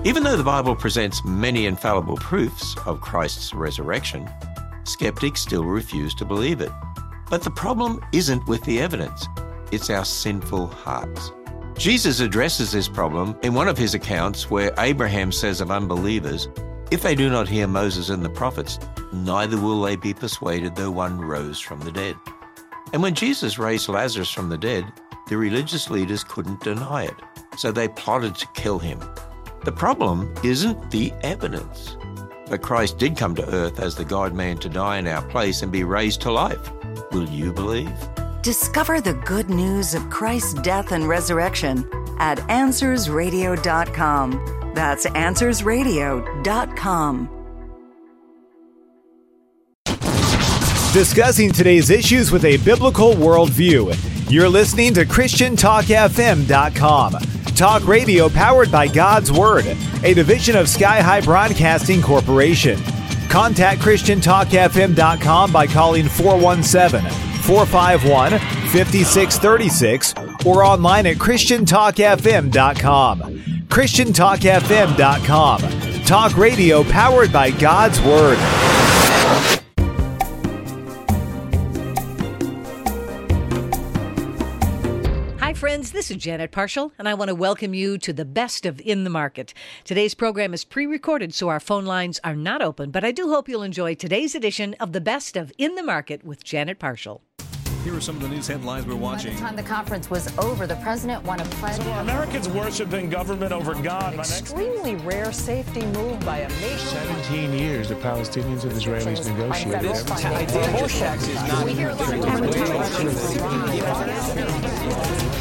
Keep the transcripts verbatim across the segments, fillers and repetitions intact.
Even though the Bible presents many infallible proofs of Christ's resurrection, skeptics still refuse to believe it. But the problem isn't with the evidence, it's our sinful hearts. Jesus addresses this problem in one of his accounts where Abraham says of unbelievers, "If they do not hear Moses and the prophets, neither will they be persuaded though one rose from the dead." And when Jesus raised Lazarus from the dead, the religious leaders couldn't deny it, so they plotted to kill him. The problem isn't the evidence, but Christ did come to earth as the God-man to die in our place and be raised to life. Will you believe? Discover the good news of Christ's death and resurrection at answers radio dot com. That's answers radio dot com. Discussing today's issues with a biblical worldview. You're listening to Christian Talk F M dot com. Talk radio powered by God's Word, a division of Sky High Broadcasting Corporation. Contact Christian Talk F M dot com by calling four one seven, four five one, five six three six or online at Christian Talk F M dot com. Christian Talk F M dot com. Talk radio powered by God's Word. Friends, this is Janet Parshall, and I want to welcome you to the best of In the Market. Today's program is pre-recorded, so our phone lines are not open, but I do hope you'll enjoy today's edition of the best of In the Market with Janet Parshall. Here are some of the news headlines we're watching. By the time the conference was over, the president won a pledge. So are Americans worshiping government over God? An extremely rare safety move by a nation. seventeen years the Palestinians and Israelis negotiated. We hear a lot of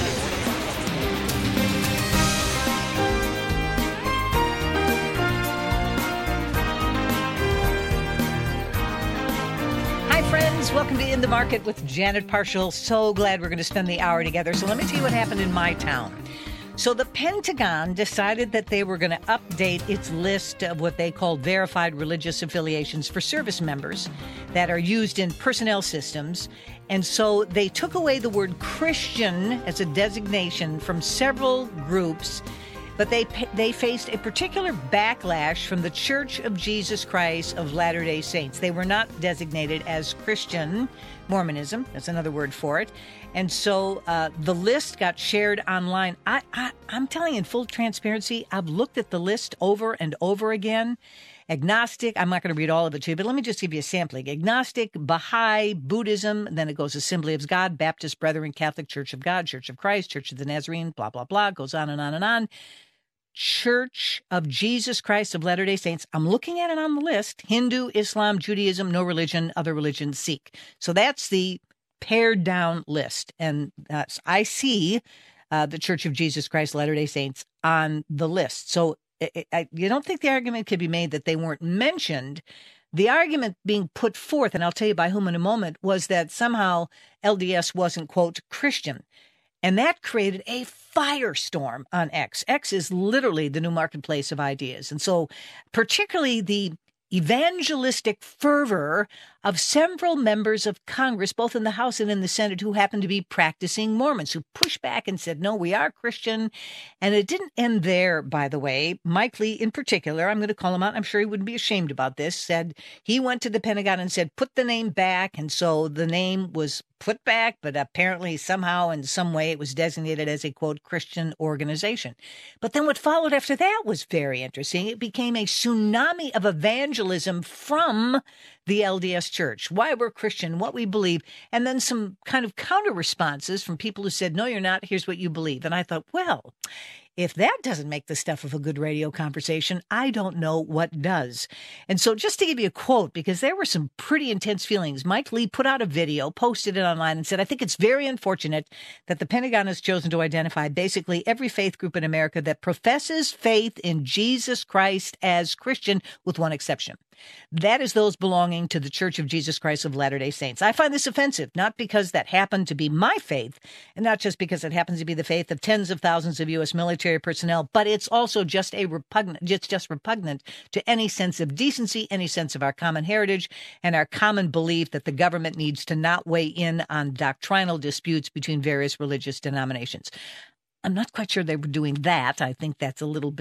friends, welcome to In the Market with Janet Parshall. So glad we're going to spend the hour together. So let me tell you what happened in my town. So the Pentagon decided that they were going to update its list of what they called verified religious affiliations for service members that are used in personnel systems. And so they took away the word Christian as a designation from several groups. But they they faced a particular backlash from the Church of Jesus Christ of Latter-day Saints. They were not designated as Christian Mormonism. That's another word for it. And so uh, the list got shared online. I, I, I'm telling you in full transparency, I've looked at the list over and over again. Agnostic, I'm not going to read all of it to you, but let me just give you a sampling. Agnostic, Baha'i, Buddhism, then it goes Assembly of God, Baptist Brethren, Catholic Church of God, Church of Christ, Church of the Nazarene, blah, blah, blah, goes on and on and on. Church of Jesus Christ of Latter-day Saints. I'm looking at it on the list. Hindu, Islam, Judaism, no religion, other religions, Sikh. So that's the pared down list. And that's, I see uh, the Church of Jesus Christ Latter-day Saints on the list. So it, I, you don't think the argument could be made that they weren't mentioned. The argument being put forth, and I'll tell you by whom in a moment, was that somehow L D S wasn't, quote, Christian. And that created a firestorm on X. X is literally the new marketplace of ideas. And so particularly the evangelistic fervor of several members of Congress, both in the House and in the Senate, who happened to be practicing Mormons, who pushed back and said, no, we are Christian. And it didn't end there, by the way. Mike Lee, in particular, I'm going to call him out, I'm sure he wouldn't be ashamed about this, said he went to the Pentagon and said, put the name back. And so the name was put back, but apparently somehow in some way it was designated as a, quote, Christian organization. But then what followed after that was very interesting. It became a tsunami of evangelism from the L D S Church, why we're Christian, what we believe, and then some kind of counter responses from people who said, no, you're not, here's what you believe. And I thought, well, if that doesn't make the stuff of a good radio conversation, I don't know what does. And so just to give you a quote, because there were some pretty intense feelings, Mike Lee put out a video, posted it online, and said, I think it's very unfortunate that the Pentagon has chosen to identify basically every faith group in America that professes faith in Jesus Christ as Christian, with one exception. That is those belonging to the Church of Jesus Christ of Latter-day Saints. I find this offensive, not because that happened to be my faith, and not just because it happens to be the faith of tens of thousands of U S military personnel, but it's also just a repugnant, it's just repugnant to any sense of decency, any sense of our common heritage, and our common belief that the government needs to not weigh in on doctrinal disputes between various religious denominations. I'm not quite sure they were doing that. I think that's a little bit